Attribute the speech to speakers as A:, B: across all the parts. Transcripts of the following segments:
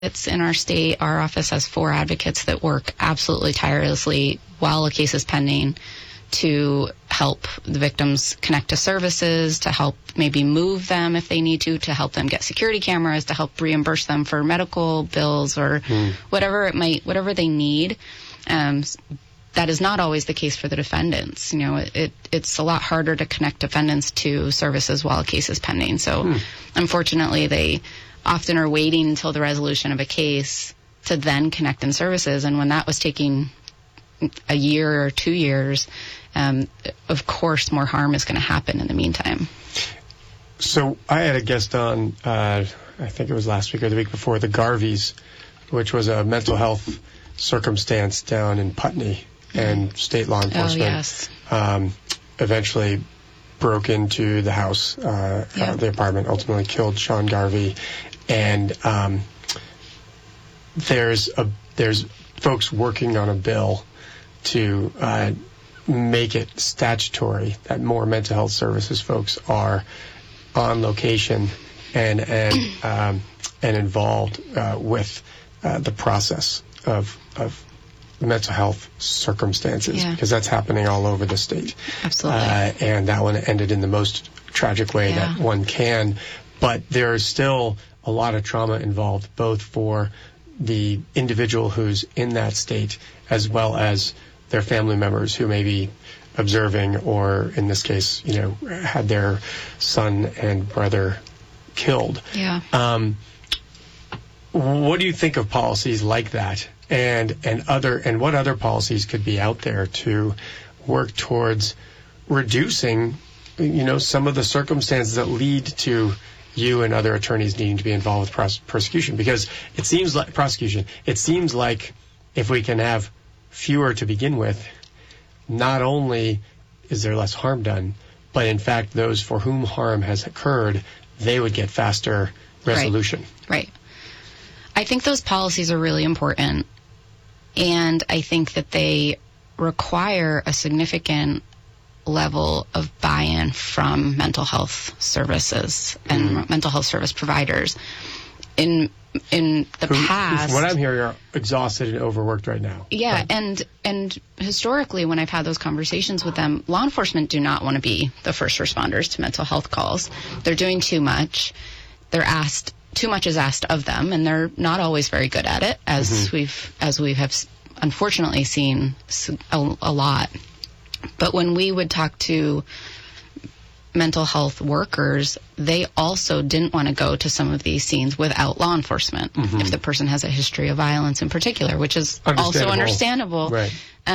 A: It's in our state. Our office has 4 advocates that work absolutely tirelessly while a case is pending to help the victims connect to services, to help maybe move them if they need to help them get security cameras, to help reimburse them for medical bills or whatever they need. That is not always the case for the defendants. It's a lot harder to connect defendants to services while a case is pending. So unfortunately, they often are waiting until the resolution of a case to then connect in services. And when that was taking a year or 2 years, of course, more harm is going to happen in the meantime.
B: So I had a guest on, I think it was last week or the week before, the Garveys, which was a mental health circumstance down in Putney, and state law enforcement eventually broke into the house, the apartment, ultimately killed Sean Garvey. And there's folks working on a bill to make it statutory that more mental health services folks are on location and involved with the process of mental health circumstances, because that's happening all over the state.
A: Absolutely.
B: And that one ended in the most tragic way that one can. But there is still a lot of trauma involved, both for the individual who's in that state as well as their family members who may be observing or, in this case, had their son and brother killed.
A: Yeah.
B: What do you think of policies like that? And what other policies could be out there to work towards reducing, some of the circumstances that lead to you and other attorneys needing to be involved with prosecution? Because it seems like if we can have fewer to begin with, not only is there less harm done, but in fact those for whom harm has occurred, they would get faster resolution.
A: Right. I think those policies are really important. And I think that they require a significant level of buy-in from mental health services and mental health service providers. In the past,
B: what I'm hearing are exhausted and overworked right now.
A: Yeah, right. And historically, when I've had those conversations with them, law enforcement do not want to be the first responders to mental health calls. They're doing too much. Too much is asked of them, and they're not always very good at it, as we have unfortunately seen a lot. But when we would talk to mental health workers, they also didn't want to go to some of these scenes without law enforcement, if the person has a history of violence in particular, which is also understandable.
B: Right.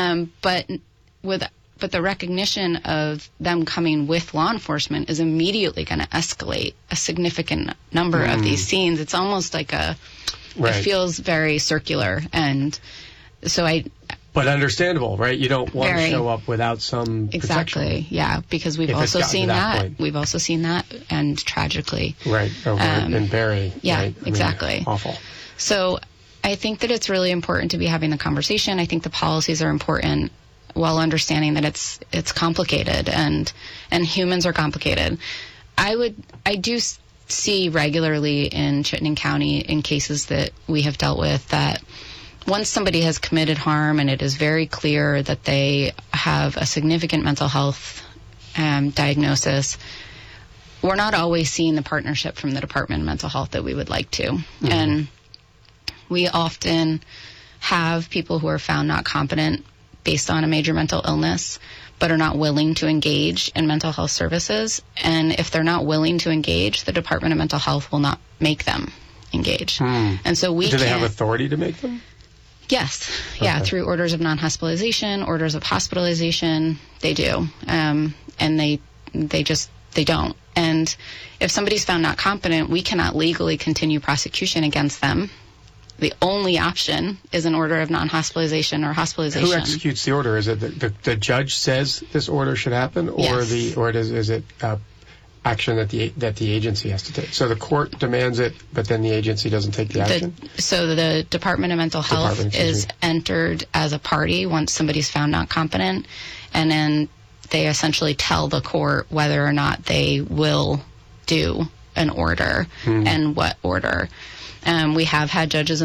A: But the recognition of them coming with law enforcement is immediately going to escalate a significant number of these scenes. It's almost like it feels very circular. And so
B: But understandable, right? You don't want to show up without some protection.
A: Exactly, yeah, because we've also seen that. We've also seen that, and tragically.
B: Right, over in Barrie.
A: Yeah,
B: right?
A: exactly.
B: Awful.
A: So I think that it's really important to be having the conversation. I think the policies are important, while understanding that it's complicated and humans are complicated. I do see regularly in Chittenden County, in cases that we have dealt with, that once somebody has committed harm and it is very clear that they have a significant mental health diagnosis, we're not always seeing the partnership from the Department of Mental Health that we would like to. And we often have people who are found not competent based on a major mental illness, but are not willing to engage in mental health services. And if they're not willing to engage, the Department of Mental Health will not make them engage. And so do
B: they have authority to make them?
A: Yes. Yeah, through orders of non-hospitalization, orders of hospitalization, they do. And they don't. And if somebody's found not competent, we cannot legally continue prosecution against them. The only option is an order of non-hospitalization or hospitalization.
B: Who executes the order? Is it the judge says this order should happen, or
A: yes.
B: is it action that the agency has to take? So the court demands it, but then the agency doesn't take the action?
A: So the Department of Mental Health is entered as a party once somebody's found not competent, and then they essentially tell the court whether or not they will do an order and what order. We have had judges